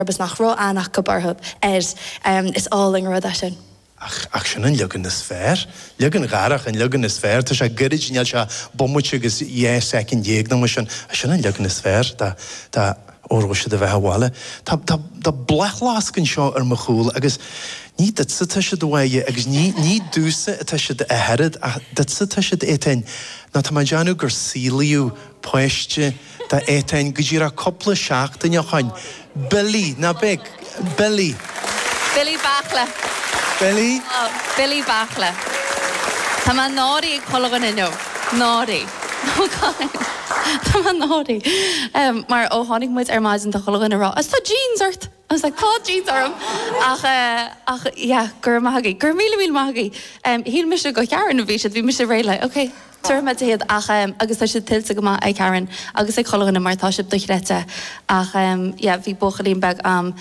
bus nach ró annach go barthub is all in rud sin. Ach sin an legan is sfér. Legan garach an legan is sfér. Tá sé gyrid níl se bommute agus second dhéag na sin an legan is sfér. Tá orgóise de bheith bháile. Tá blechláscan seo ar mo chúl agus ní ditsa tá sé dwaige agus ní dúsa tá sé de ahead a ditsa tá sé de étain na tá deanú gur síliú poiste tá étain go ddíra coppla seachtain neáin. Billy na big Billy Bachla. Billy? Oh, Billy Bachla. Tá má nári cologan inó. Nári. Tá má nári. Mar ó hánig muid maidin tá cologan rá. As tá jeans art. I was like, tá jeans arm. Ach, gur mahagi. Gur míle mahagi. Híl mis go cearan a bhí bhí mis réile. Okay. Tuair me héad ach agus tá sé tiltte go ag cearan agus ag cologan mar tá si duchreite ach bhí bochalín beg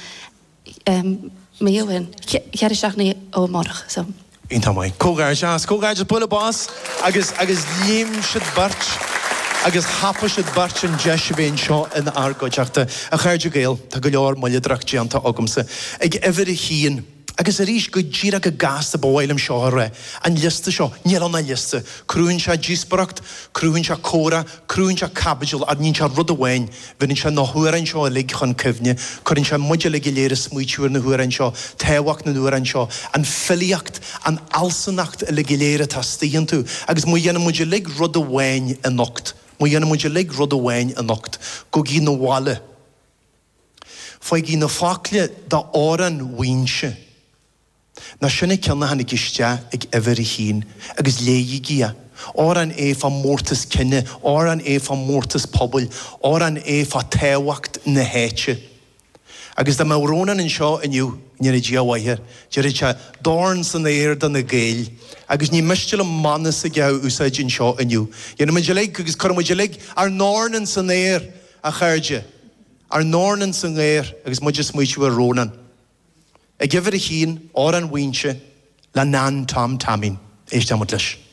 méoin cheir seachnaí ó marach so. Ínta mai. Cógáir de bula bás agus líam siad bart agus hapa siad bart an deisibhéin seo in argóideachta a chuirde géal tá go leor moile drachtíanta agamsa ag efer a hían agus a rís go ddíra go gas a bóilm seo ra an lista seo níl an na lista crúin se dísbaracht crúin se córa crúin se cabbageal a nín se rud ahhain bhín se na huaran seo a lig chun cefne chuinn se muide le léir smuitiúir na huaran seo téhacht na huaran seo an filiacht an alsanacht a le léir tá stíon tú agus mu dhéanam muide lig rud ahhain a nocht mu dhéanam muide lig rud ahhain a nocht go gí na bháile foioi gí na fácle da áran bhainse na sinna ceanna hanna giste ag efer a hín agus léí gia. Áran fa mórtas cinne, áran fa mórtas pobl, áran fa téhacht na héite. Agus da mawrónan in seo iniu, nír a díahaithir, dír se dorn san éir dan na géil, agus ní mistil am manna sa geau úsáid in seo iniu. Dhéanam a dialig, agus chum a dialig ar nórnan san éir a chairde, ar nórnan san éir, agus muid is muitiú a rónan. Ag efer a hín, áran bhainse, le nan tam tamin, éis tamad leis.